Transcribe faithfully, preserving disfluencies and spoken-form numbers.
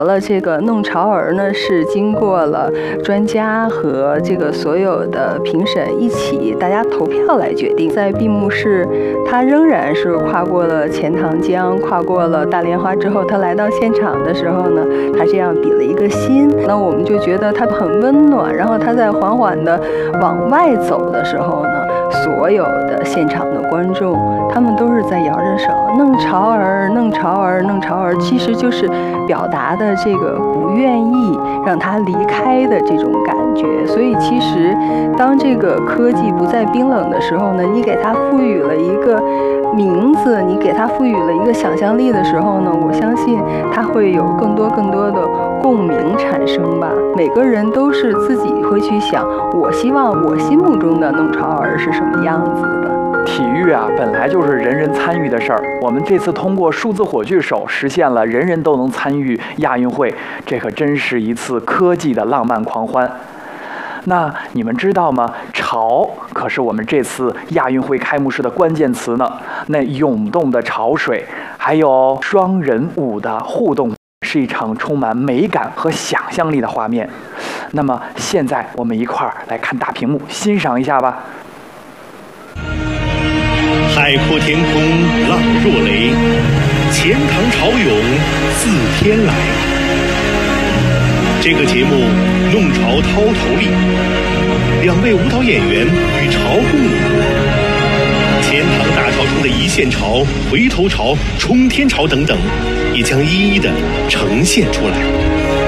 了这个弄潮儿呢，是经过了专家和这个所有的评审一起大家投票来决定。在闭幕式，他仍然是跨过了钱塘江，跨过了大莲花之后，他来到现场的时候呢，他这样比了一个心。那我们就觉得他很温暖。然后他在缓缓的往外走的时候呢，所有的现场的观众，他们都是在摇着手，弄潮儿，弄潮儿，弄潮儿，其实就是表达的这个不愿意让他离开的这种感觉。所以其实当这个科技不再冰冷的时候呢，你给它赋予了一个名字，你给它赋予了一个想象力的时候呢，我相信它会有更多更多的共鸣产生吧。每个人都是自己会去想，我希望我心目中的弄潮儿是什么样子的。 体育啊，本来就是人人参与的事儿。我们这次通过数字火炬手实现了人人都能参与亚运会，这可真是一次科技的浪漫狂欢。那你们知道吗？潮可是我们这次亚运会开幕式的关键词呢。那涌动的潮水，还有双人舞的互动，是一场充满美感和想象力的画面。那么现在我们一块儿来看大屏幕，欣赏一下吧。 海阔天空浪若雷，钱塘潮涌自天来。这个节目弄潮掏头立，两位舞蹈演员与潮共舞，钱塘大潮中的一线潮、回头潮、冲天潮等等，也将一一的呈现出来。